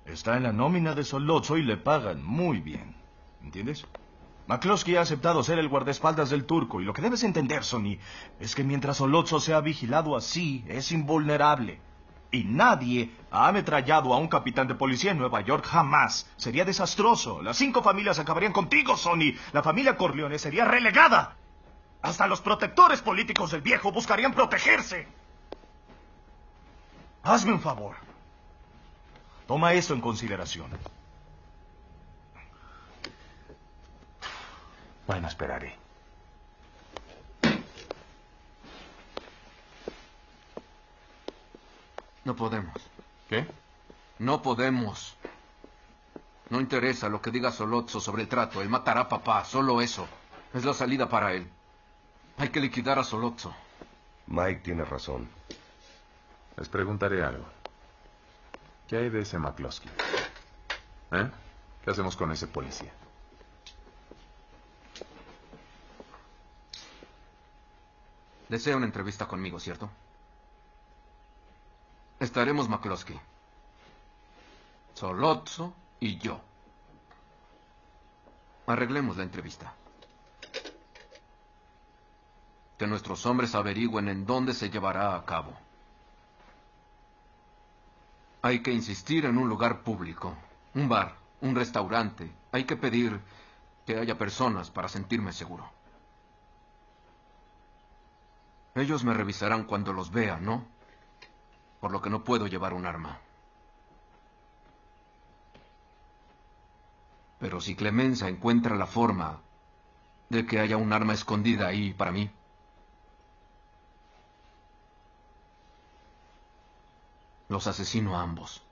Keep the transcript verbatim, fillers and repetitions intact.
Está en la nómina de Sollozzo y le pagan muy bien. ¿Entiendes? McCloskey ha aceptado ser el guardaespaldas del turco, y lo que debes entender, Sonny, es que mientras Sollozzo sea vigilado así, es invulnerable. Y nadie ha ametrallado a un capitán de policía en Nueva York jamás. Sería desastroso. Las cinco familias acabarían contigo, Sonny. La familia Corleone sería relegada. Hasta los protectores políticos del viejo buscarían protegerse. Hazme un favor. Toma esto en consideración. Bueno, esperaré. No podemos. ¿Qué? No podemos. No interesa lo que diga Sollozzo sobre el trato. Él matará a papá. Solo eso. Es la salida para él. Hay que liquidar a Sollozzo. Mike tiene razón. Les preguntaré algo. ¿Qué hay de ese McCloskey? ¿Eh? ¿Qué hacemos con ese policía? Desea una entrevista conmigo, ¿cierto? Estaremos McCloskey, Sollozzo y yo. Arreglemos la entrevista. Que nuestros hombres averigüen en dónde se llevará a cabo. Hay que insistir en un lugar público, un bar, un restaurante. Hay que pedir que haya personas para sentirme seguro. Ellos me revisarán cuando los vean, ¿no? Por lo que no puedo llevar un arma. Pero si Clemenza encuentra la forma de que haya un arma escondida ahí para mí, los asesino a ambos.